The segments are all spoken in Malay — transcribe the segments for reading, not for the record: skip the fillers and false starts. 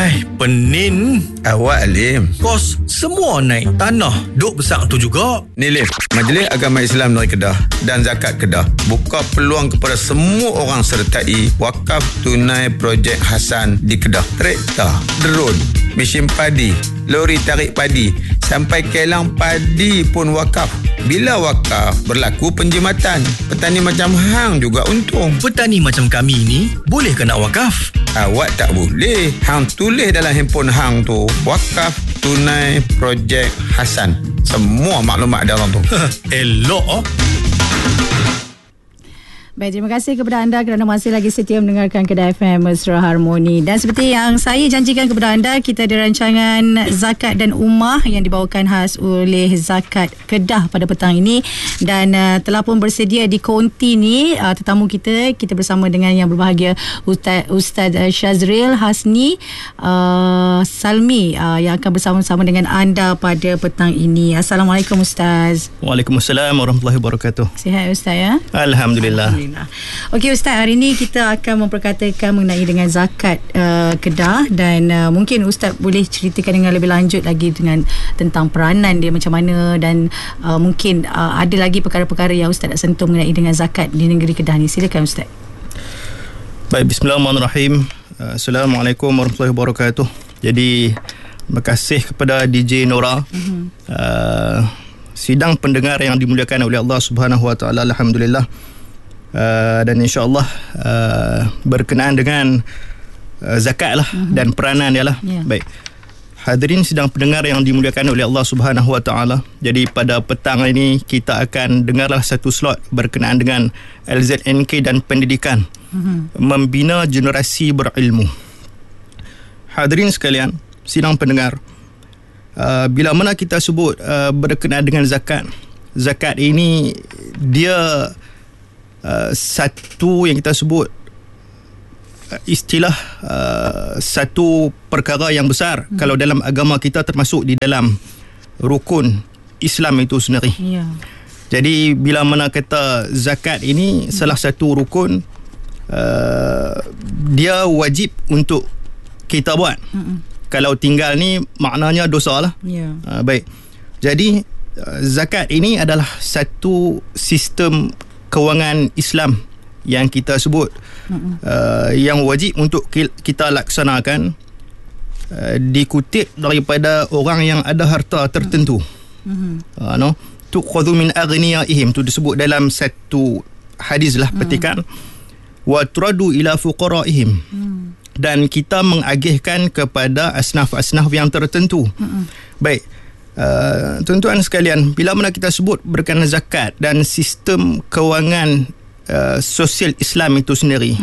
Penin. Awak Lim. Kos semua naik. Tanah duk besar tu juga. Ni Lim, Majlis Agama Islam Negeri Kedah dan Zakat Kedah buka peluang kepada semua orang sertai wakaf tunai projek Hasan di Kedah. Traktor, drone, mesin padi, lori tarik padi, sampai kelang padi pun wakaf. Bila wakaf, berlaku penjimatan. Petani macam hang juga untung. Petani macam kami ni boleh ke nak wakaf? Awak tak boleh. Hang tulis dalam handphone hang tu, wakaf tunai projek Hasan. Semua maklumat dalam tu. Elok oh. Baik, terima kasih kepada anda kerana masih lagi setia mendengarkan Kedah FM Mesra Harmoni. Dan seperti yang saya janjikan kepada anda, kita ada rancangan Zakat dan Ummah yang dibawakan khas oleh Zakat Kedah pada petang ini. Dan telah pun bersedia di konti ni tetamu kita bersama dengan yang berbahagia Ustaz Syazril Hasni Salmi yang akan bersama-sama dengan anda pada petang ini. Assalamualaikum Ustaz. Waalaikumsalam warahmatullahi wabarakatuh. Sihat Ustaz ya? Alhamdulillah. Okey Ustaz, hari ini kita akan memperkatakan mengenai dengan zakat Kedah dan mungkin Ustaz boleh ceritakan dengan lebih lanjut lagi dengan tentang peranan dia macam mana dan mungkin ada lagi perkara-perkara yang Ustaz nak sentuh mengenai dengan zakat di negeri Kedah ni. Silakan Ustaz. Baik, bismillahirrahmanirrahim. Assalamualaikum warahmatullahi wabarakatuh. Jadi terima kasih kepada DJ Nora. Sidang pendengar yang dimuliakan oleh Allah Subhanahu Wa Taala, alhamdulillah. Dan insya-Allah berkenaan dengan zakat lah dan peranan dia lah. Baik. Hadirin sidang pendengar yang dimuliakan oleh Allah Subhanahu Wa Taala. Jadi pada petang ini kita akan dengarlah satu slot berkenaan dengan LZNK dan pendidikan. Membina generasi berilmu. Hadirin sekalian, sidang pendengar, bila mana kita sebut berkenaan dengan zakat, zakat ini dia satu yang kita sebut istilah satu perkara yang besar kalau dalam agama kita, termasuk di dalam rukun Islam itu sendiri. Jadi bila mana kata zakat ini salah satu rukun, dia wajib untuk kita buat. Kalau tinggal ni maknanya dosa lah. Baik. Jadi zakat ini adalah satu sistem kewangan Islam yang kita sebut yang wajib untuk kita laksanakan, dikutip daripada orang yang ada harta tertentu. Tuqadhu min aghniyaihim, tu disebut dalam satu hadis lah, petikan, wa turadu ila fuqaraihim, dan kita mengagihkan kepada asnaf-asnaf yang tertentu. Baik. Tuan-tuan sekalian, bila mana kita sebut berkenaan zakat dan sistem kewangan sosial Islam itu sendiri,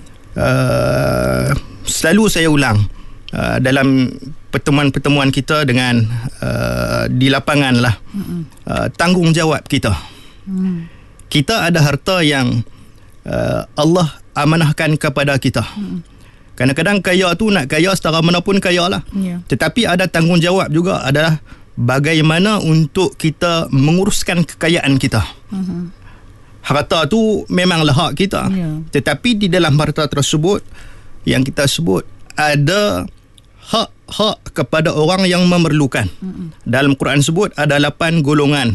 selalu saya ulang dalam pertemuan-pertemuan kita dengan di lapangan lah, tanggungjawab kita. Kita ada harta yang Allah amanahkan kepada kita. Kadang-kadang kaya tu nak kaya secara mana pun kaya lah. Tetapi ada tanggungjawab juga, adalah bagaimana untuk kita menguruskan kekayaan kita. Harta tu memanglah hak kita. Tetapi di dalam harta tersebut yang kita sebut ada hak kepada orang yang memerlukan. Dalam Quran sebut ada 8 golongan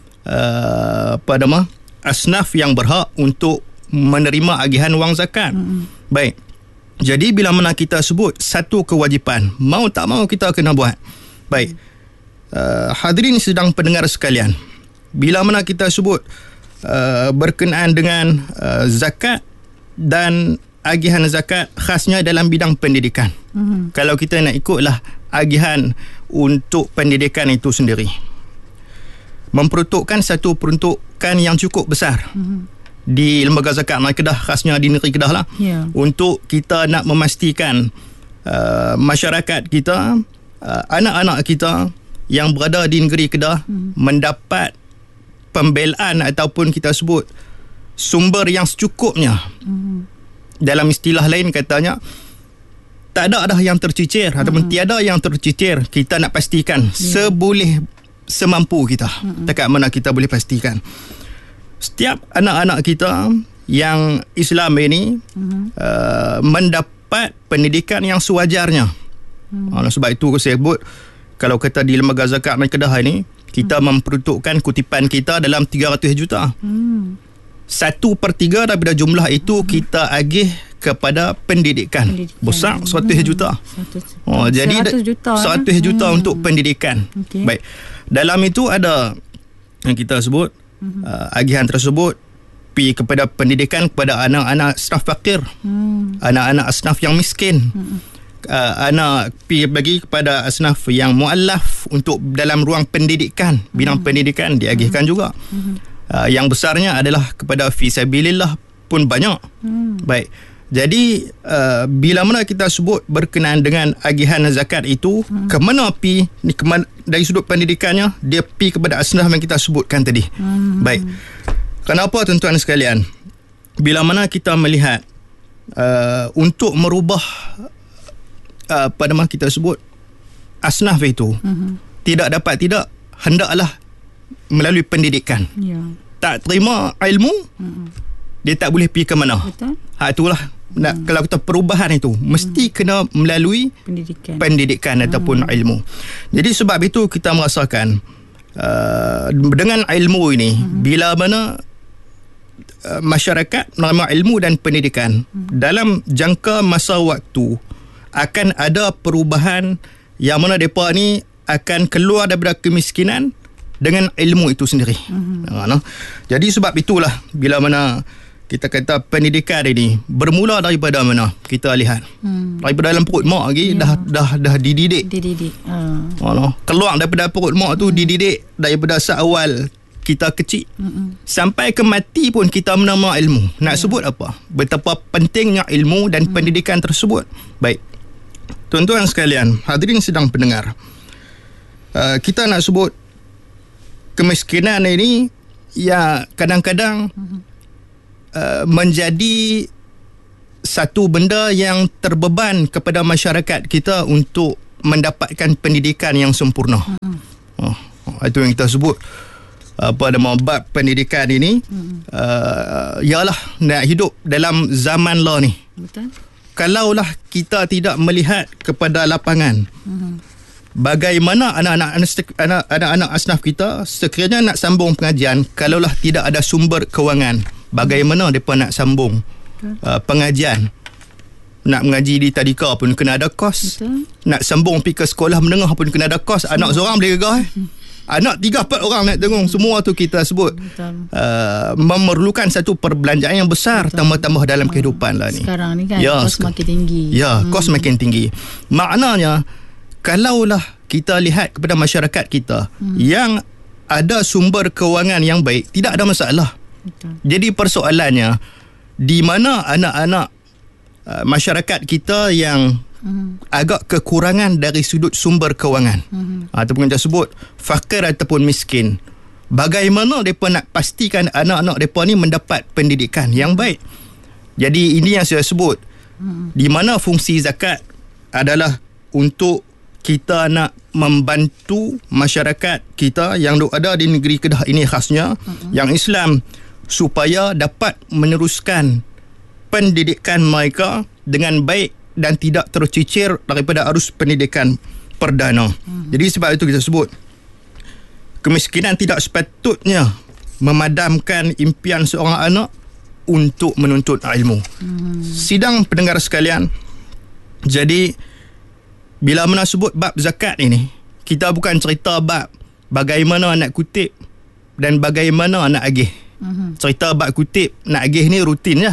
asnaf yang berhak untuk menerima agihan wang zakat. Baik. Jadi bila mana kita sebut satu kewajipan, mau tak mau kita kena buat. Baik. Hadirin sedang pendengar sekalian, bila mana kita sebut berkenaan dengan zakat dan agihan zakat, khasnya dalam bidang pendidikan. Kalau kita nak ikutlah agihan untuk pendidikan itu sendiri, memperuntukkan satu peruntukan yang cukup besar di Lembaga Zakat Negeri Kedah, khasnya di negeri Kedah lah, untuk kita nak memastikan masyarakat kita, anak-anak kita yang berada di negeri Kedah mendapat pembelaan ataupun kita sebut sumber yang secukupnya. Dalam istilah lain katanya, tak ada dah yang tercicir ataupun tiada yang tercicir. Kita nak pastikan semampu kita, dekat mana kita boleh pastikan setiap anak-anak kita yang Islam ini mendapat pendidikan yang sewajarnya. Sebab itu saya sebut, kalau kata di Lembaga Zakat dan Kedah ini, kita memperuntukkan kutipan kita dalam 300 juta. 1/3 daripada jumlah itu kita agih kepada pendidikan. Besar 100 juta. Jadi 100 juta untuk pendidikan. Baik. Dalam itu ada yang kita sebut agihan tersebut pi kepada pendidikan kepada anak-anak asnaf fakir, anak-anak asnaf yang miskin, anak pi bagi kepada asnaf yang muallaf untuk dalam ruang pendidikan, bidang pendidikan diagihkan juga. Yang besarnya adalah kepada fisabilillah pun banyak. Baik. Jadi bila mana kita sebut berkenaan dengan agihan zakat itu, ke mana pi dari sudut pendidikannya, dia pi kepada asnaf yang kita sebutkan tadi. Baik. Kenapa tuan-tuan sekalian? Bila mana kita melihat untuk merubah pada mana kita sebut asnaf itu, tidak hendaklah melalui pendidikan. Tak terima ilmu, dia tak boleh pergi ke mana. Betul. Itulah kalau kita perubahan itu mesti kena melalui pendidikan ataupun ilmu. Jadi sebab itu kita merasakan dengan ilmu ini, bila mana masyarakat menerima ilmu dan pendidikan, dalam jangka masa waktu akan ada perubahan yang mana mereka ni akan keluar daripada kemiskinan dengan ilmu itu sendiri. Jadi sebab itulah bila mana kita kata pendidikan ini bermula daripada mana? Kita lihat. Daripada dalam perut mak lagi dah dididik. Keluar daripada perut mak tu dididik daripada seawal kita kecil. Sampai ke mati pun kita menama ilmu. Nak sebut apa? Betapa pentingnya ilmu dan pendidikan tersebut. Baik. Tuan-tuan sekalian, hadirin sedang pendengar. Kita nak sebut kemiskinan ini ya kadang-kadang menjadi satu benda yang terbeban kepada masyarakat kita untuk mendapatkan pendidikan yang sempurna. Itu yang kita sebut bab pendidikan ini. Ialah nak hidup dalam zaman lah ni. Betul. Kalaulah kita tidak melihat kepada lapangan, bagaimana anak-anak asnaf kita sekiranya nak sambung pengajian, kalaulah tidak ada sumber kewangan, bagaimana mereka nak sambung pengajian? Nak mengaji di tadika pun kena ada kos. Betul. Nak sambung pergi ke sekolah menengah pun kena ada kos. Anak seorang boleh gegah. Anak 3-4 orang nak tengok. Semua tu kita sebut memerlukan satu perbelanjaan yang besar. Betul. Tambah-tambah dalam kehidupan lah ni. Sekarang ni kan kos makin tinggi. Kos makin tinggi. Maknanya kalaulah kita lihat kepada masyarakat kita yang ada sumber kewangan yang baik, tidak ada masalah. Betul. Jadi persoalannya di mana anak-anak masyarakat kita yang agak kekurangan dari sudut sumber kewangan, ataupun kita sebut fakir ataupun miskin. Bagaimana mereka nak pastikan anak-anak mereka ni mendapat pendidikan yang baik? Jadi ini yang saya sebut, di mana fungsi zakat adalah untuk kita nak membantu masyarakat kita yang ada di negeri Kedah ini khasnya, yang Islam, supaya dapat meneruskan pendidikan mereka dengan baik dan tidak tercicir daripada arus pendidikan perdana. Jadi sebab itu kita sebut kemiskinan tidak sepatutnya memadamkan impian seorang anak untuk menuntut ilmu. Sidang pendengar sekalian, jadi bila mana sebut bab zakat ini, kita bukan cerita bab bagaimana nak kutip dan bagaimana nak agih. Cerita bab kutip nak agih ni rutin je.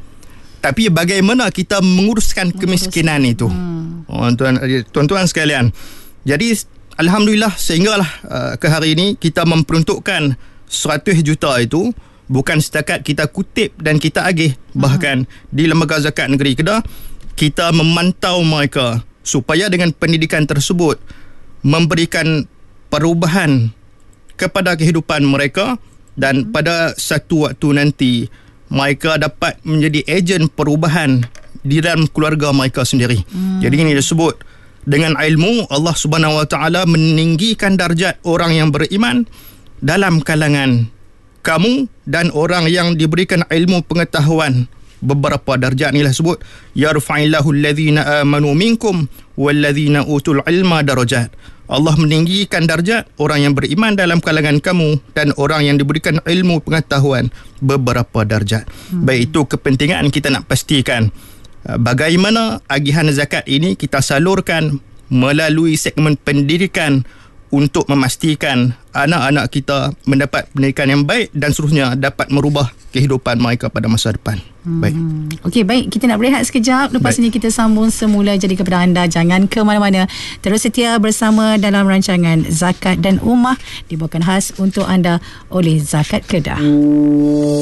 Tapi bagaimana kita menguruskan kemiskinan itu? Tuan-tuan sekalian. Jadi alhamdulillah sehinggalah ke hari ini kita memperuntukkan 100 juta itu bukan setakat kita kutip dan kita agih. Bahkan di Lembaga Zakat Negeri Kedah kita memantau mereka supaya dengan pendidikan tersebut memberikan perubahan kepada kehidupan mereka, dan pada satu waktu nanti mereka dapat menjadi ejen perubahan di dalam keluarga mereka sendiri. Jadi ini disebut dengan ilmu Allah Subhanahu Wa Taala meninggikan darjat orang yang beriman dalam kalangan kamu dan orang yang diberikan ilmu pengetahuan beberapa darjat ni lah sebut yarfa'illahu alladhina amanu minkum walladhina utul ilma darajat. Allah meninggikan darjat orang yang beriman dalam kalangan kamu dan orang yang diberikan ilmu pengetahuan beberapa darjat. Baik itu kepentingan kita nak pastikan bagaimana agihan zakat ini kita salurkan melalui segmen pendidikan untuk memastikan anak-anak kita mendapat pendidikan yang baik dan seterusnya dapat merubah kehidupan mereka pada masa depan. Baik. Okey, baik. Kita nak berehat sekejap. Lepas ini kita sambung semula jadi kepada anda. Jangan ke mana-mana. Terus setia bersama dalam rancangan Zakat dan Ummah dibawakan khas untuk anda oleh Zakat Kedah.